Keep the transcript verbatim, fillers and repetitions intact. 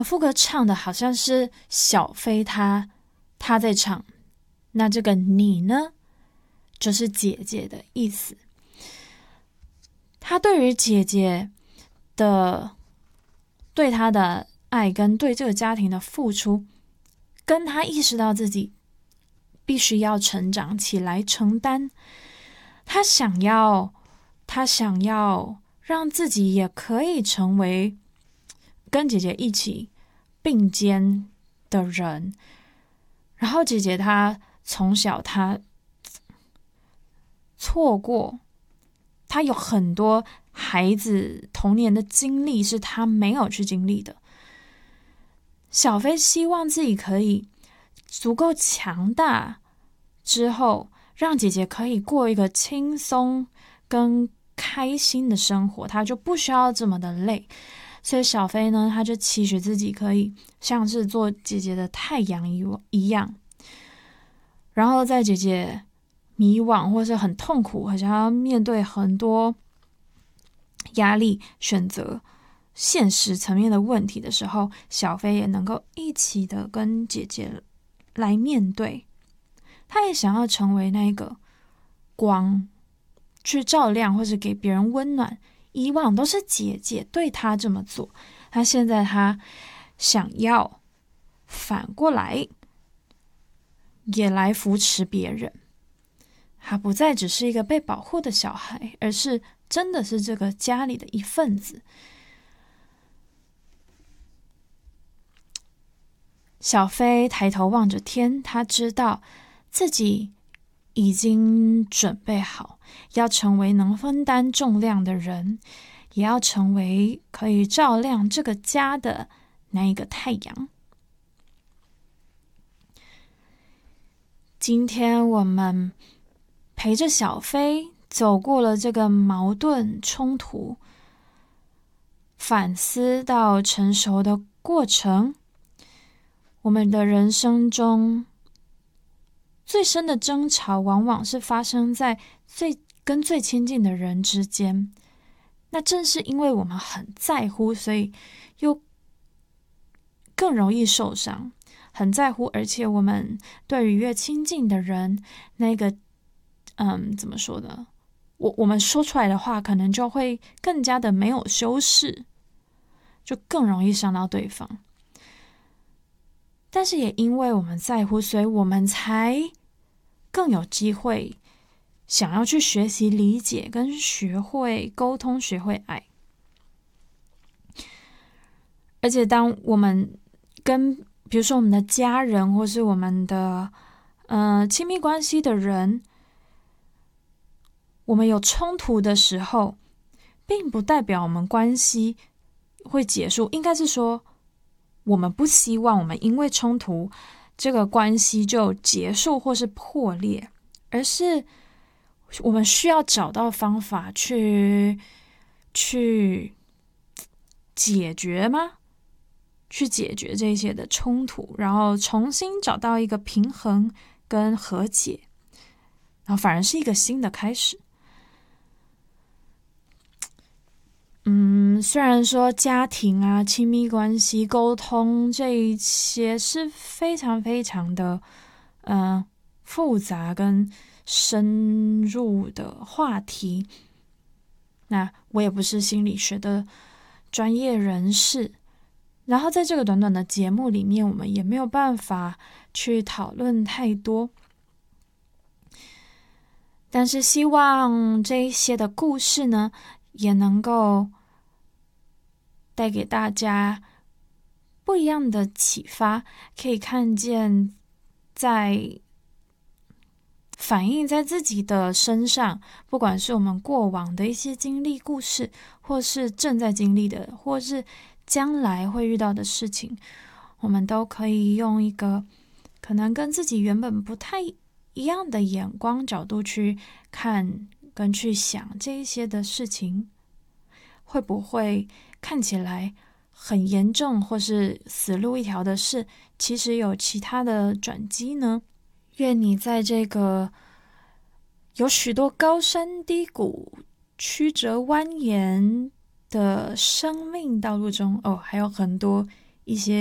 副歌唱的好像是小飞他他在唱，那这个你呢，就是姐姐的意思。他对于姐姐的对他的爱跟对这个家庭的付出，跟他意识到自己必须要成长起来承担，他想要他想要让自己也可以成为跟姐姐一起并肩的人。然后姐姐她从小她错过，她有很多孩子童年的经历是她没有去经历的。小飞希望自己可以足够强大之后，让姐姐可以过一个轻松跟开心的生活，她就不需要这么的累。所以小飞呢，他就期许自己可以像是做姐姐的太阳一样，然后在姐姐迷惘或是很痛苦，好像要面对很多压力，选择现实层面的问题的时候，小飞也能够一起的跟姐姐来面对。他也想要成为那个光，去照亮或是给别人温暖。以往都是姐姐对他这么做，他现在他想要反过来也来扶持别人。他不再只是一个被保护的小孩，而是真的是这个家里的一份子。小飞抬头望着天，他知道自己已经准备好要成为能分担重量的人，也要成为可以照亮这个家的那一个太阳。今天我们陪着小飞走过了这个矛盾冲突、反思到成熟的过程。我们的人生中最深的争吵往往是发生在最跟最亲近的人之间，那正是因为我们很在乎，所以又更容易受伤。很在乎，而且我们对于越亲近的人，那个嗯，怎么说呢？我我们说出来的话，可能就会更加的没有修饰，就更容易伤到对方。但是也因为我们在乎，所以我们才更有机会想要去学习理解跟学会沟通，学会爱。而且当我们跟比如说我们的家人或是我们的呃亲密关系的人，我们有冲突的时候，并不代表我们关系会结束，应该是说我们不希望我们因为冲突这个关系就结束或是破裂，而是我们需要找到方法去去解决吗？去解决这些的冲突，然后重新找到一个平衡跟和解，然后反而是一个新的开始。嗯，虽然说家庭啊、亲密关系、沟通这一些是非常非常的呃复杂跟深入的话题，那我也不是心理学的专业人士，然后在这个短短的节目里面，我们也没有办法去讨论太多。但是希望这一些的故事呢，也能够带给大家不一样的启发，可以看见在反映在自己的身上，不管是我们过往的一些经历故事，或是正在经历的，或是将来会遇到的事情，我们都可以用一个可能跟自己原本不太一样的眼光角度去看跟去想这一些的事情，会不会看起来很严重或是死路一条的事，其实有其他的转机呢？愿你在这个有许多高山低谷、曲折蜿蜒的生命道路中，哦，还有很多一些